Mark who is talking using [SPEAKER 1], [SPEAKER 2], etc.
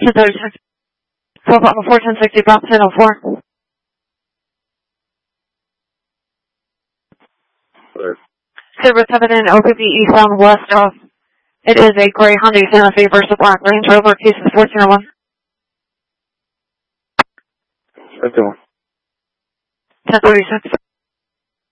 [SPEAKER 1] 1036. 41060, Bromp 1004. Silver 7 in OPP eastbound west of. It is a gray Hyundai Santa Fe versus black Range Rover, cases 1401. 1036.